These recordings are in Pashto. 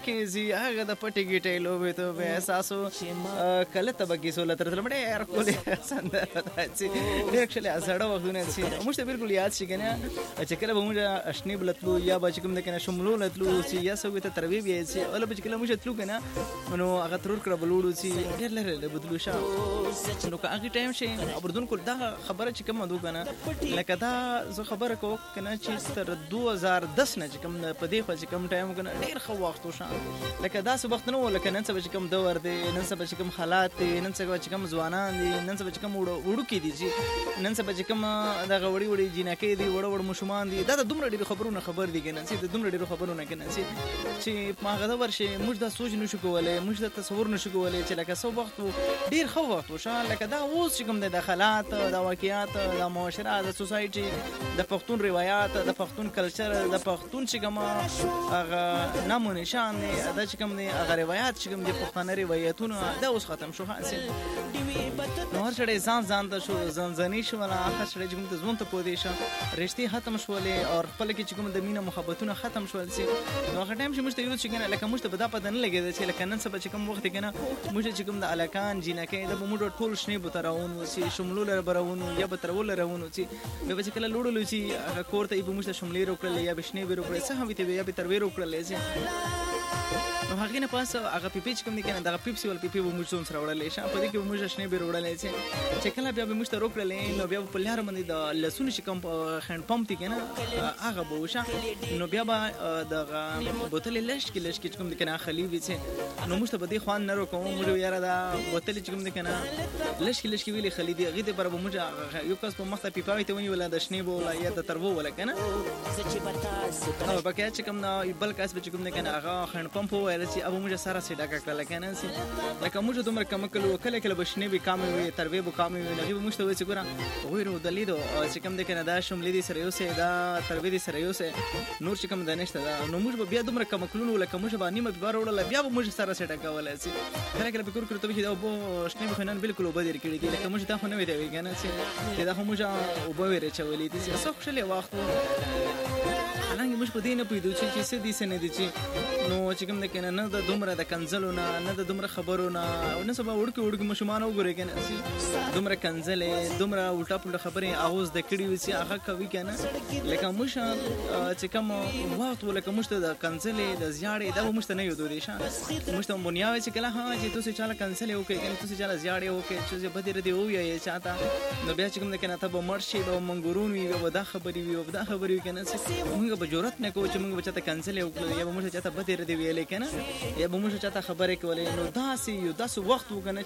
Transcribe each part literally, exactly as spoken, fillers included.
کې زی هغه د پټي ګټې لوبې ته به احساسو کله ته بګي سول تر تر مړې یار کولې سندره چې اکچولی زړه وختونه چې موږ ته بالکل یاد شي کنه چې کله به موږ اشنی بلتلو یا به کوم د کنه شملو لتلو چې یا سوي ته تروي بي چې اول به کله موږ تلو کنه نو هغه ترور کړه بلوړو چې ډېر لره بدلو شو نو که هغه ټایم شي اردن کول دا خبره چې کوم دو کنه لکه دا زه خبره کو کنه چې تر دوه هزار دس نه چې کوم په دې خو چې کوم ټایم کنه ډېر خو وخت وشان لکه دا څه وخت نه لکه نن څه چې کوم دور دی نن څه چې کوم حالات دي نن څه چې کوم ځوانان دي نن څه چې کوم وړو کې دي چې نن څه چې کوم دا وړي وړي جنکې دي وړ وړ مشومان دي دا د دومره ډېر خبرونه خبر دي کنه چې د دومره ډېر خبرونه کنه چې چې ما غدا ورشي موږ دا سوچ نشو کولای موږ دا تصور نشو کولای چې لکه څو وخت ډېر خو وخت وشان لکه دا اوس چې کوم د حالات د واقعیات د معاشره د سوسایټي د پښتون روایت د پښتون کلچر د پښتون چې کوم هغه نام او نشان د چې کوم دی هغه روایت چې کوم دی پښتانه روایتونه دا اوس ختم شو حاصل نو هر څړې ځان ځان ته شو ځنځنی شو ولا هر څړې چې کوم ته ځون ته پودې شو رښتې ختم شولې او خپل کې چې کوم د مینه محبتونه ختم شول سي نو هغه ټایم چې موږ ته یو چې کنه لکه موږ ته بدا پته نه لګیږي چې لکه نن څه چې کوم وخت کنه موږ چې کوم د الکان جنکې د موږ ټول شنه بوتراون وسی شملو لر براون یا بترول راون وسی به چې کله لوړلو چې هغه کوړته به موږ ته شملې روکړل یا بشنه به روکړل څه هم وي ته یا به تر وې روکړل نو هغه نه پاس هغه پیپی چې کوم دي کنه دغه پیپسی ول پیپی به موږ څون سره وړلې شه په دې کې موږ شنه به وړلې چې چې کله بیا به موږ ته روکړل نو بیا په لار باندې د لسون چې کوم خند پمپ دي کنه هغه به وشه نو بیا به دغه بوتل لش کې لش کې کوم دي کنه خلی وي چې نو موږ ته به دې خوان نه روکو موږ یاره دا بوتل چې کوم دي کنه لش کې لش کې ویلې خلی دي غې دې پر موږ یو کس په مخ ته پیپاوي ته ونی ولا د شنه بولا یا د تربو ولا کنه او بقیا چې کوم نه بل کس به کوم دي کنه هغه خند پمپ وایل چې ابو موږ سره سي ډاکا کړل کنه سي لکه موږ دومره کم کلو کله کله بشنه به کام وي تربه به کام وي نغي موږ ته وې چې ګره وایرو دلیدو چې کوم دي کنه دا شملې دي سره یو سه دا تربه دي سره یو سه نور چې کوم دنيشته دا نو موږ بیا دومره کم کلو لکه موږ باندې مې بار وړل بیا موږ سره سي ډاکا ولای سي کله کله فکر کړو ته چې دا بو شنه به نن بالکل وبدر کړی دي لکه موږ ته خو نه وي دی کنه چې دا خو موږ وبوي رچولې دي چې څو خوشاله وخت حالانکه موږ په دې نه پوهېدو چې څه دي څه نه دي چې نو چې کوم د کنه نه د دومره د کنځلو نه نه د دومره خبرو نه او نه سبا وړکي وړکي مشمان وګوري کنه دومره کنځلې دومره الټا پلټه خبرې اغوز د کړي وي چې هغه کوي کنه لکه موږ چې کوم وخت ولکه موږ ته د کنځلې د زیاړې دا موږ ته نه یو دوی شه موږ ته بنیاوي چې کله ها چې تاسو چاله کنځلې وکړي کنه تاسو چاله زیاړې وکړي چې بده ردی وي یا چاته نو بیا چې کوم د کنه ته به مرشي به منګورون وي به دا خبرې وي به دا خبرې وي کنه چې موږ به جرأت نه کوو چې موږ بچا ته کنځلې وکړو یا موږ چاته بده ردی ویلې کنه یا به موږ چاته خبرې کولې نو داسې یو داسې وخت وکنه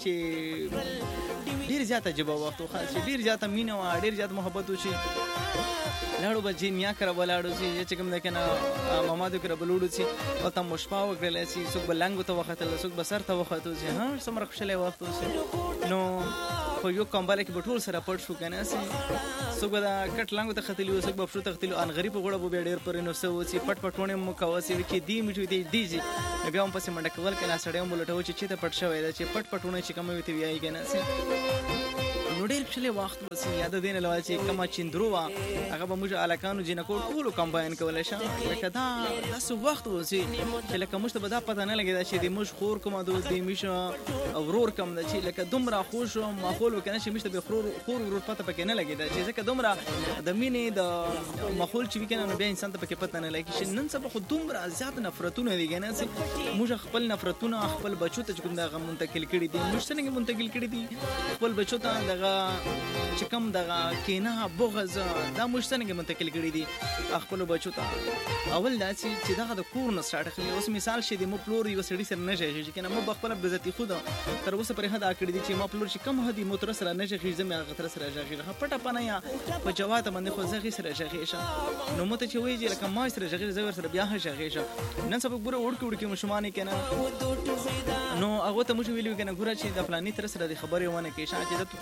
چې ډیر زیاته جواب وخت خو چې ډیر زیاته مینه او ډیر زیات محبت وشي لاړو به جنیا کرا ولاړو چې چې کوم ده کنه ماما دې کرا بلوړو چې او تم مشپا وکړل چې څوک بلنګ ته وختل څوک بسر ته وختو چې ها سمره خوشاله وخت وشي نو خو یو کمباله کې بټول سره پټ شو کنه سي څوک دا کټ لنګ ته ختلی څوک بفرو ته ختلی ان غریب غوړه به ډیر پر نو سو چې پټ پټونه مو کواسي کې دی میټو دی دیږي بیا هم پسې منډه کول کنه سړیو مولټو چې چې ته پټ شوی دا چې پټ پټونه چې کوم وي تی ویای کنه سي نو ډیر ښه وخت وسی یاد دین لوي چې کما چیندرو هغه به موږ الکانو جنکو ټول کمباین کولای شم لکه دا داسې وخت وسی چې لکه موږ ته به دا پته نه لګی دا چې د موږ خور کوم د دې میشه اورور کم د چې لکه دومره خوش او ماحول وکنه چې مشته به خور خور ورور پته پکې نه لګی دا چې ځکه دومره د مینې د ماحول چې وکنه نو بیا انسان ته پکې پته نه لګی چې نن سبا خو دومره زیات نفرتونه دي کنه چې موږ خپل نفرتونه خپل بچو ته کوم دا منتقل کړي دي موږ څنګه منتقل کړي دي خپل بچو ته دغه چې کوم دغه کینه بغض دا موږ څنګه منتقل کړي دي خپل بچو ته اول دا چې دغه د کور نه سٹارټ خلی اوس مثال شې د مو پلور یو سړي سره نه شي چې کنه مو بخپل بذاتی خود تر اوسه پر هدا کړی دي چې ما پلور چې کم هدي مو تر سره نه شي زمي هغه تر سره ژغي پټه پنه یا په جواب باندې خو زغی سره ژغي شه نو مته چې وایي چې لکه ما سره ژغي زور سره بیا ژغي شه نن سبا ګوره وړک وړک مشمانه کنه نو هغه ته موږ ویلو کنه ګوره چې د پلانې تر سره د خبرې ونه کې چې د تاسو نه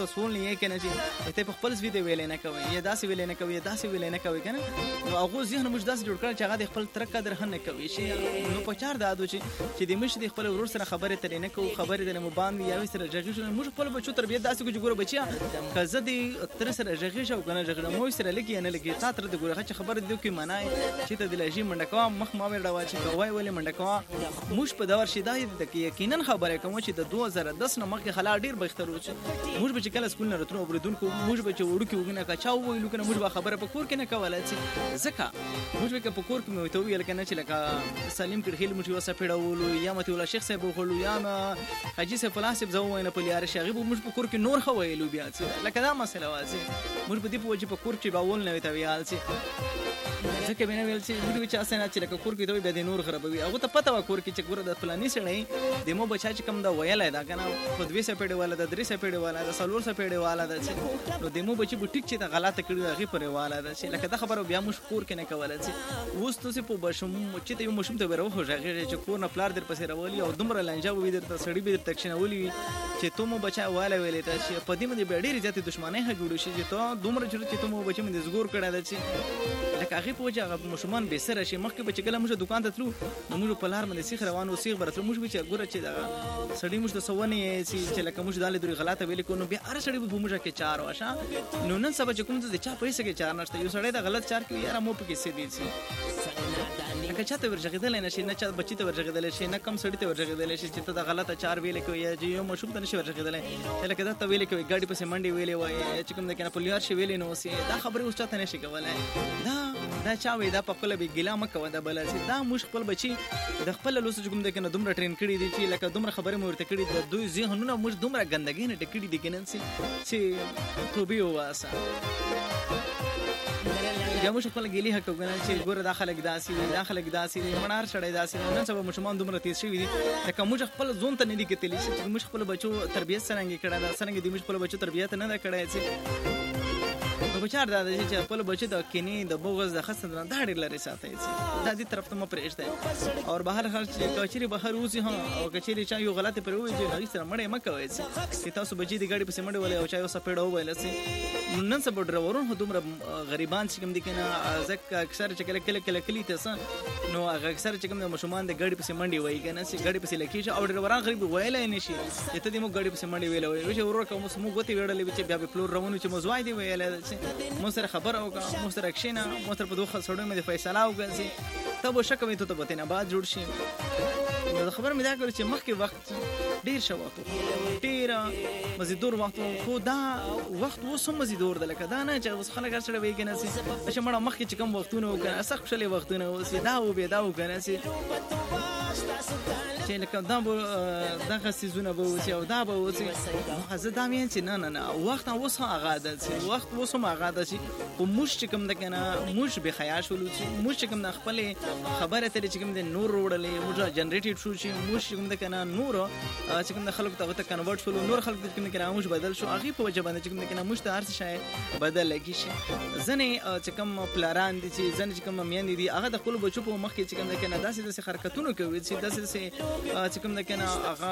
یې کنه چې ته په خپل ویډیو ویل نه کوي یا داسې ویل نه کوي داسې ویل نه کوي کنه نو هغه ذهن موږ داسې جوړ کړ چې هغه د خپل تر قدر نه کوي شي نو په چار دادو چې چې د مش د خپل ورور سره خبره ترې نه کوو خبره د مبان یا سره جګړه موږ خپل بچو تربیت داسې کو چې ګوره بچیا کزه د تر سره جګړه شو کنه جګړه مو سره لګي نه لګي تا تر د ګوره چې خبره د کوي معنی چې ته د لږی منډکوا مخ ما ورډوا چې کوي ولې منډکوا موږ په دور شي دا د یقینا خبره کوم چې د دوه زره دس نه مخکې خلا ډیر بختر و چې موږ به کله سکول نه راتلو اوریدونکو موږ به چې وړو کې وګنه کچاو ویلو کنه موږ به خبره په کور کې نه کوله چې زکه موږ به په کور کې مو ته ویل کنه چې لکه سلیم کړهیل موږ وسه پیډاولو یا مت ولا شیخ صاحب خلو یا ما حاجی صاحب فلسفه زو وینه په لیار شغي موږ په کور کې نور خو ویلو بیا چې لکه دا مسله واسي موږ په دې په وجه په کور کې باول نه ویته ویال چې ځکه بنه ویل چې موږ چې اسنه چې لکه کور کې دوی به د نور خرابوي هغه ته پته و کور کې چې ګوره د فلاني سړی د مو بچا چې کوم دا ویلای دا کنه په دوه سه پیډه والا د درې سه پیډه والا د سلور سه پیډه والا د چې نو د مو بچي بوټیک چې دا غلطه کړی هغه پر والا د چې لکه دا خبره بیا موږ کور کې نه کوله چې اوس تاسو په بشم چې ته یو مشم ته ورو هغه چې کور نه پلار در پسې راولي او دومره لنجا وې درته سړی به درته کښنولي چې ته مو بچا والا ویلې ته چې په دې باندې ډېری ځاتې دښمنۍ ها جوړ شي چې ته دومره چې ته مو بچي باندې زګور کړه د چې لکه هغه په وجه هغه مشمان به سره شي مخکې به چې کله موږ دکان ته تلو نو موږ په لار باندې سیخ روانو سیخ برتلو موږ به چې ګوره چې دا سړی موږ ته سونه چې لکه موږ دالې دوی غلطه ویل کو نو بیا هر سړی به موږ کې چار واشه نو نن سبا چې کوم څه چا پیسې کې چار نشته یو سړی دا غلط چار کوي یاره مو پکې سي دي سي لکه چاته ورجغیدل نه شي نه چا بچی ته ورجغیدل شي نه کم سړی ته ورجغیدل شي چې ته دا غلطه چار ویل کوي یا یو مشوب ته نشي ورجغیدل چې لکه دا ته ویل کوي ګاډي پسې منډي ویلې وای چې کوم د کنه پولیار شي ویلې نو سي دا خبره اوس چاته نشي کولای دا دا چا وې دا په خپل به ګلا مکه دا بل چې دا موږ خپل بچي د خپل لوس کوم د کنه دومره ټرین کړی دي چې لکه دومره خبره مو ورته کړی د دوی ذهنونه موږ دومره ګندګي نه ټکړي دي کنه چې توبې واسه یا موږ خپل ګلی حق وګڼل چې ګوره داخله داسي داخله داسي منار شړې داسي نن سبا مشمان دومره تیز شوی دي لکه موږ خپل ځون ته نه دي کتلی چې موږ خپل بچو تربیت څنګه کړه دا څنګه دي موږ خپل بچو تربیت نه دا کړای چې په بچار دا چې خپل بچو د کینی د بوغز د خصن دا ډېر لري ساتي دا دې طرف ته مو پرېښته او بهر خرچ کچري بهر وځي ها او کچري چا یو غلطه پر وځي چې سره مړې مکوي چې تاسو بچی د ګاډي په سیمړې ولې او چا یو سپېډو ویل سي نن سبا ډرورون دومره غریبان چې کوم دي کنه ځکه اکثر چې کله کله کله کلی ته نو هغه اکثر چې کوم د مشومان د ګاډي په سیمړې وایي کنه چې ګاډي په لکیشه او ډروران غریب ویل نه شي چې ته دې مو ګاډي په سیمړې ویل وایي چې ورور کوم سمو غوتی ویړلې چې بیا په فلور روانو چې مزوای دی ویل چې مو سره خبر او مو سره کښینا مو سره په دوه سړیو مې فیصله وکړي ته به شک مې ته به نه بعد جوړ شي نو خبر مې دا کړ چې مخکې وخت ډیر شو وخت ډیر مزیدور وخت خو دا وخت اوس هم مزیدور ده لکه دا نه چې اوس خلک سره وایي کنه چې مړه مخکې چې کوم وختونه وکړه سخت شلې وختونه اوس دا و به دا وکړه چې لکه دا به دغه سيزونه به وسی او دا به وسی زه دا مې چې نه نه نه وخت اوس هغه ده چې وخت اوس هم هغه ده چې په موږ چې کوم د کنه موږ به خیا شولو چې موږ چې کوم د خپل خبره ته چې کوم د نور وړلې موږ جنریټډ شو چې موږ چې کوم د کنه نور چې کوم د خلکو ته کنورټ شول نور خلک چې کوم د کنه موږ بدل شو هغه په وجه باندې چې کوم د کنه موږ ته هر څه شای بدل لګی شي ځنه چې کوم پلاران دي چې ځنه چې کوم میان دي هغه د خپل بچو په مخ کې چې کوم د کنه داسې داسې حرکتونه کوي چې داسې چې کوم د کنه هغه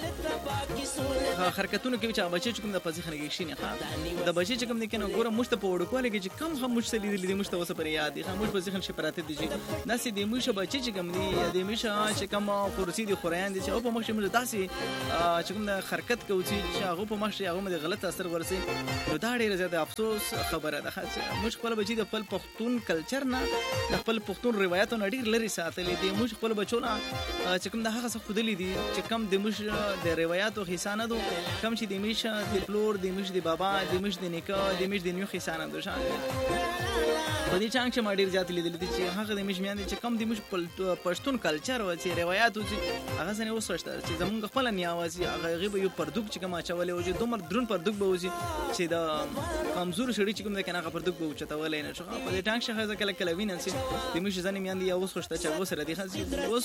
حرکتونه کوي چې بچي چې کوم د پځخ نه کې شي نه د بچي چې کوم د کنه ګوره مشته په وړکواله کې چې کم هم مشته لیدل دي مشته وسه پر یاد دي خاموش په ځخن شي پراته دي داسې د موشه بچي چې کوم دي د موشه چې کوم کورسي دي خوريان دي چې او په مخ موږ داسې چې کوم د حرکت کوي چې هغه په مخ هغه د غلط اثر ورسي نو دا ډیره زیاته افسوس خبره ده چې موږ خپل بچي د خپل پښتون کلچر نه د خپل پښتون روایتو نه ډیر لري ساتلې دي موږ خپل بچو نه چې کوم د هغه څه خودلې دي چې کم د موږ د روایتو حسانه دو کم چې د میشه د پلور د میشه د بابا د میشه د نیکه د میشه د نیو حسانه دو شان په دې څنګه چې ما ډیر زیات لیدل دي چې هغه د میشه میان دي چې کم د میشه پښتون کلچر او چې روایتو چې هغه څنګه وسوشته چې زمونږ خپل نیاوازي هغه غیب یو پردوک چې کوم چولې او چې دومره درون پردوک به وځي چې دا کمزور شړی چې کوم د کنه پردوک به چتولې نه شو په دې ټانګ شخه کله کله وینم چې د میشه ځنې میان دي او وسوشته چې اوس سره دي خاص اوس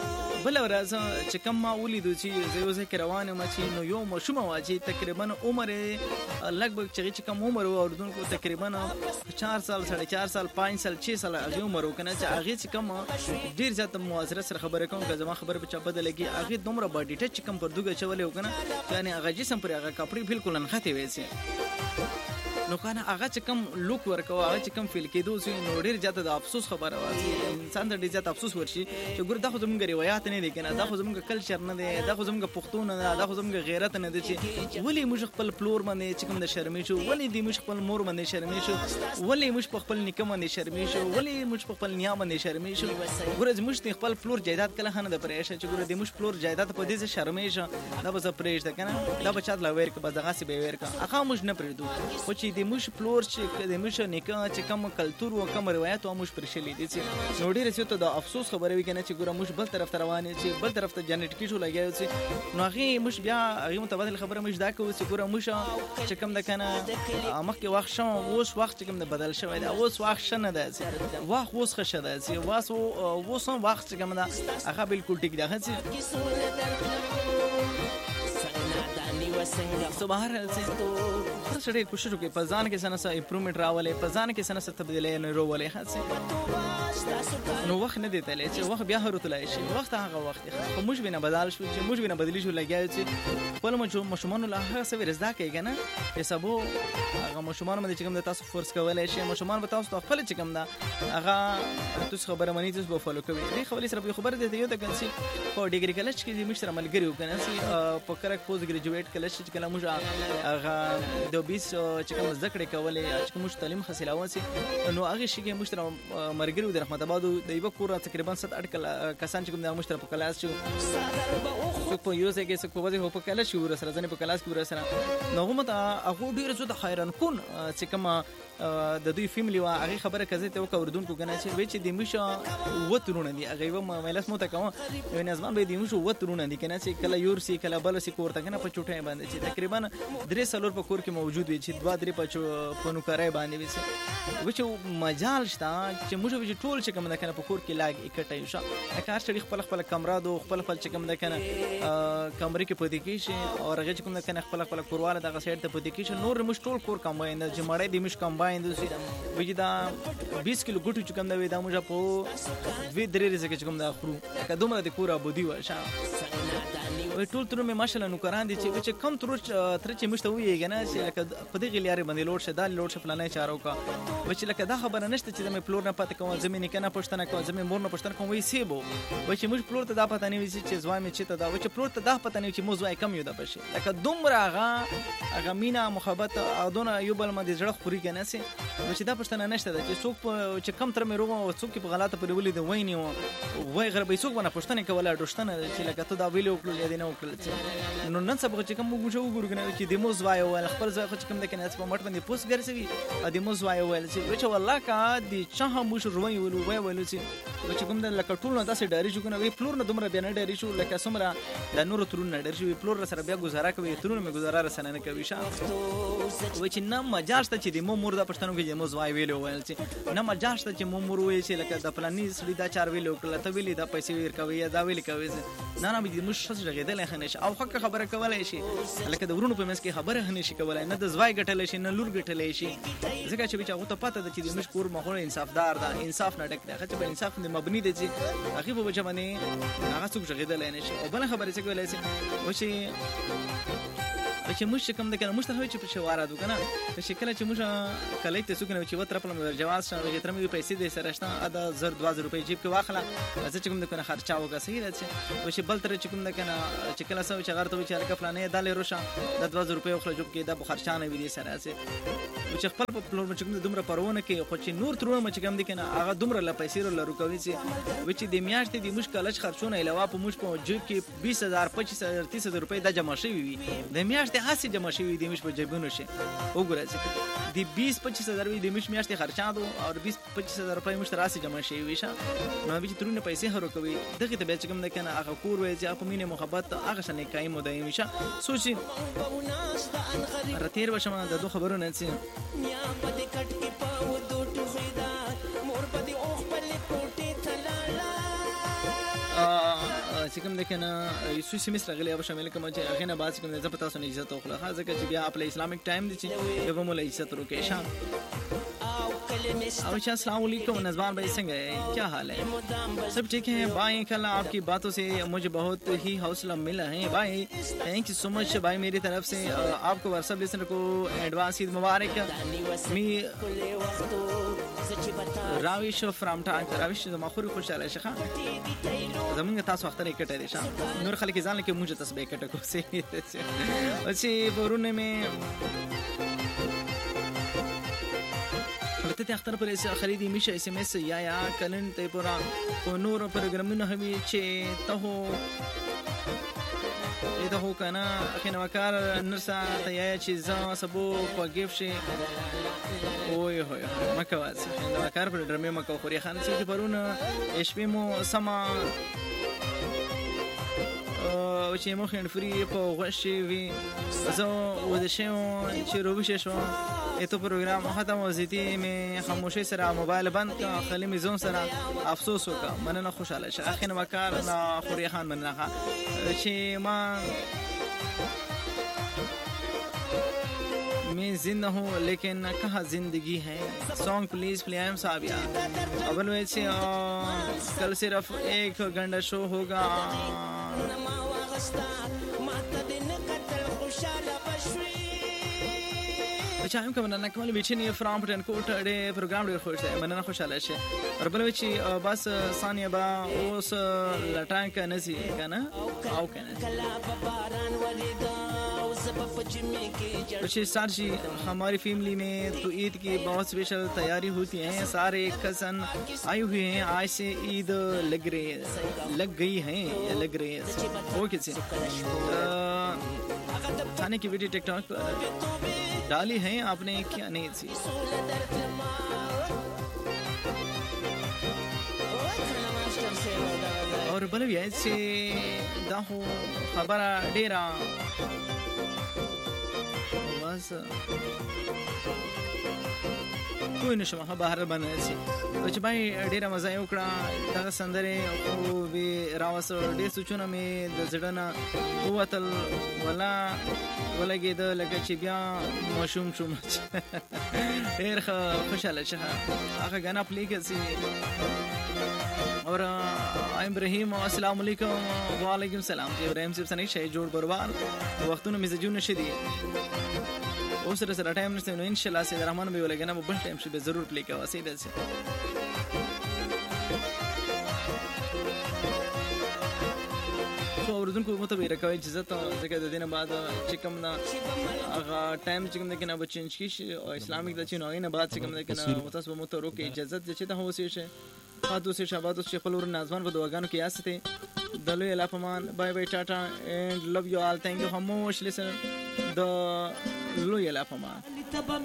بل ورځ چې کوم ما ولیدو چې زه یو ځای کې روان یم چې نو یو ماشوم و چې تقریبا عمر لګبګ چې کوم عمر و اردوونکو تقریبا چار سال ساڑھے چار سال پانچ سال چھ سال هغه عمر وکنه چې هغه چې کوم ډیر زیات موازره سره خبره کوم که زما خبره په چا بدلږي هغه دومره باډي ټچ کم پر دوګه چولې وکنه یعنی هغه جسم پر هغه کپڑے بالکل نخته وېسي نو کنه هغه چې کوم لوک ورکو هغه چې کوم فیل کېدو سي نو ډیر زیات د افسوس خبره واسي انسان ته ډیر زیات افسوس ورشي چې ګور دا خو زموږ روایت نه دي کنه دا خو زموږ کلچر نه دی دا خو زموږ پښتون نه دا خو زموږ غیرت نه دی چې ولی موږ خپل پلور باندې چې کوم د شرمې شو ولی دی موږ خپل مور باندې شرمې شو ولی موږ خپل نکم باندې شرمې شو ولی موږ خپل نیا باندې شرمې شو ګور موږ خپل پلور جایداد کله خنه د پرېشه چې ګور د موږ پلور جایداد په دې څه شرمې شو دا به پرېښه کنه دا به چات لا ویر ک به دغه سی به ویر ک هغه موږ نه پرېدو خو چې د موږ پلور چې د موږ نیکه چې کوم کلچر او کوم روایت او موږ پرشلې دي چې نو ډیره څه ته د افسوس خبره وی کنه چې ګوره موږ بل طرف ته روان چې بل طرف ته جنټیکي شو لګیاو چې نو هغه موږ بیا هغه متبادل خبره موږ دا کوو چې ګوره موږ چې کوم د کنه مخکې وخت شو اوس وخت چې کوم د بدل شوی دا اوس وخت شنه ده واخ اوس خشه ده چې واسو اوس وخت چې کوم دا هغه بالکل ټیک ده سو بهر څه سړی کوشش وکړي په ځان کې سنه سره امپروومنت راولې په ځان کې سنه سره تبدیلی نه راولې نو وخت نه دی تللی چې وخت بیا هروتلی شي وخت هغه وخت خو موږ به نه بدل شو چې موږ به نه بدلی شو لګیا چې خپل ماشومانو له هغه څه ورزده کوي که نه چې سبو هغه ماشومان باندې چې کوم د تاسو فورس کولی شي ماشومان به تاسو ته خپل چې کوم ده هغه تاسو خبره مني تاسو به فالو کوئ دې خبرې سره به خبره دی یو د کنسي په ډیګري کالج کې زموږ سره ملګري وو که نه په کرک پوسټ ګریجویټ کالج چې کله موږ هغه د بیس چې کوم زده کړې کولې چې موږ تعلیم حاصلوه سي نو هغه شي کې موږ سره مرګري د رحمت آباد د یو کور تقریبا ست اټ کسان چې کوم د موږ سره په کلاس شو څوک په یو ځای کې څوک په وځي په کلاس شو سره ځنه په کلاس کې ور سره نو هم ته هغه ډیر زو د حیران کون چې کوم د دوی فیملی وا هغه خبره کوي ته وکوردونکو کنه چې وی چې د مشه وترونه دي هغه و مېلاس مو ته کوم یو نظام به د مشه وترونه دي کنه چې کله یور سي کله بل سي کور ته کنه په چټه باندې چې تقریبا درې سلور په کور کې موجود وي چې دوا درې په پونو کارای باندې وي چې وچ مجال شته چې موږ وی ټول چې کوم د کنه په کور کې لاګ اکټه یو شو کار شړي خپل خپل کمره دو خپل خپل چې کوم د کنه کمرې کې پدې کې شي او هغه چې کوم د کنه خپل خپل کورواله دغه سایډ ته پدې کې شي نور موږ ټول کور کمباین چې مړې دې مش کمباین دي وی دا بیس کیلو ګټو چې کوم دا وی دا موږ په دوی درې ورځې کې کوم دا خرو که دومره د کور ابودي و شا وی ټول تر مې ماشاءالله نو کران دي چې کم تر تر چې مشته وی کنه چې لکه په دې غلیارې باندې لوډ شه دا لوډ شه فلانه چارو کا و چې لکه دا خبره نشته چې مې پلور نه پاتې کوم زمين کنه پښتنه کوم زمين مور نه پښتنه کوم وی سی بو و چې موږ پلور ته دا پته نه وی چې ځوای مې چې ته دا و چې پلور ته دا پته نه چې موضوع کم یو دا بشي لکه دومره هغه هغه مینا محبت او دونه یو بل باندې زړه خوري کنه سي و چې دا پښتنه نشته چې څوک چې کم تر مې روغ او څوک په غلطه په ولې د ویني وای غربې څوک باندې پښتنه کوله دوستنه چې لکه ته دا ویلو کړل یا نه وکړل نو نن سبا چې کوم موږ وګورو کنه چې د موز وای ول خپل ځای خو چې کوم د کنه په مټ باندې پوس ګرځوي د موز وای ول چې والله کا د چا موږ روي ول وای ول چې کوم د لکه ټول نه داسې ډاری شو کنه وی پلور نه دومره بیا نه ډاری شو لکه سمره د نور ترون نه ډاری شو پلور سره بیا گزاره کوي ترون مې گزاره رسنه نه کوي شا و چې نه مجاز ته چې د مو مور د پښتنو کې موز وای ویل ول چې نه مجاز ته چې مو مور وی چې لکه د پلاني سړي دا چار ویل وکړه ته ویلې دا پیسې ور کوي دا ویل کوي نه نه دې مش څه جګیدل نه شي او حق خبره کولای شي لکه د ورونو په منځ کې خبره نه شي کولای نه د زوای ګټل شي نه لور ګټل شي ځکه چې بچا ته پته ده چې د مشکور مخونه انصافدار ده انصاف نه ډک ده چې په انصاف نه مبني دي چې هغه په وجه باندې هغه څوک جګیدل نه شي او بل خبره څه کولای شي و چې چې موږ کوم د کنه موږ ته وای چې په شواره دو کنه چې کله چې موږ کله ته څوک نه چې وتر په لمر جواز شنه چې تر مې پیسې دې سره شته ادا زر دوه زره روپۍ جیب کې واخله چې کوم د کنه خرچا وکړه صحیح ده چې چې بل تر چې کوم د کنه چې کله سم چې غرته چې هغه پلانې دالې روشه د دوه زره روپۍ خو جوب کې د خرچا نه وي دې سره چې خپل په پلور چې کوم دومره پرونه کې خو چې نور ترونه چې کوم د کنه هغه دومره لا پیسې لرو کوي چې و چې د میاشتې د مشکل خرچونه علاوه په موږ په جیب کې بیس هزار پچیس هزار تیس هزار روپۍ د جمع شوی وي د میاشتې هسي جمع شوی دی مش په جیبونو شي وګورئ چې د بیس پچیس هزار وي د مش میاشتې خرچا دو او بیس پچیس هزار روپۍ مش تراسي جمع شوی وي شه نو به چې ترونه پیسې هرو کوي دغه ته به چې کوم د کنه هغه کور وي چې په مینه محبت هغه شنه قائم ودایم شه سوچي رتیر وشم د دوه خبرو نه سي چې کوم د کنه یوسف سیمس راغلی او شامل کوم چې هغه نه بعد کوم د زپتا سن عزت او خلاصه ځکه چې بیا خپل اسلامیک ټایم دی چې یو مولا عزت روکه شام और अस्सलाम वालेकुम नज़वान भाई संग क्या हाल है सब ठीक है भाई कल आपकी बातों से मुझे बहुत ही हौसला मिला है भाई थैंक यू सो मच भाई मेरी तरफ से आपको और सब लिसनर को एडवांस ईद मुबारक मी राविश फ्रॉम टाक राविश زما خوري خوشاله شخه زمونږ تاسو وخت نه کټه دي شام نور خلک ځان لکه موږ تاسو به کټه کوسي چې ورونه می ته اختر پر خریدي میشه اس ام اس یا یا کلن ته پورا او نور پروګرامونه هوي چې ته هو ته هو کنه اخینه وکړ نرسا ته یا چې ز سبو کو گیف شي اوه هو مکه واس اخینه وکړ پر درمه مکه خوري خان چې پرونه اشپی مو سما او چې مو خین فری په غشي وی زو ود شي چې روبشه شو ایتو پروگرام ختم وزیتی میں خاموشی سره موبایل بند کا خلی میزون سره افسوس وکا مننه خوشاله شه اخین وکار نا خوری خان مننه چې ما मैं जिंदा हूँ लेकिन कहाँ जिंदगी है सॉन्ग प्लीज प्ले एम साबिया अवल वैसे कल सिर्फ एक घंटा शो होगा چایم کوم نه کومه ویچنی فرام پټن کوټ ډې پروګرام ډېر خوښ دی مننه خوشاله شه وربل وچی بس ثانیه با اوس لټان ک نسی کنه او کنه अच्छे सर जी हमारी फैमिली में तो ईद की बहुत स्पेशल तैयारी होती है सारे कज़न आए हुए हैं आज से ईद लग रही है लग गई है लग रही है ओके जी थाने की वीडियो टिकटॉक पर डाली है आपने क्या नहीं थी और बलविया से दाहो खबर डेरा बस کوی نشم ها بهر باندې سي چې بای ډیره مزه یو کړه دا سندره او وی راوس ډیر سوچونه می د زړه قوتل ولا ولګي د لکه چې بیا مشوم شوم ډیر خوشاله شه هغه غنا پلی کسي और ابراهيم السلام علیکم وعلیکم السلام ابراهيم صاحب سنې شي جوړ بروار وختونه مزجونه شدي اوس سره سره ټایم نشته نو ان شاء الله سید رحمان به ولګنه په بل ټایم شي به ضرور پلی کوي سید سي خو اوردونکو متوي راکوي چې زته ځکه د دینه بعد چې کوم نه هغه ټایم چې کوم نه کنه به چینج کی او اسلامیک د چینوي نه بعد چې کوم نه کنه متاسب متورو کې اجازه چې ته هوسي شي خاطو سے شابات اس خپل ور نازوان په دواګانو کې یاسته دلو الا پمان بای بای ټاټا اند لو یو آل ثانک یو هاو مچ لیسن د لو الا پمان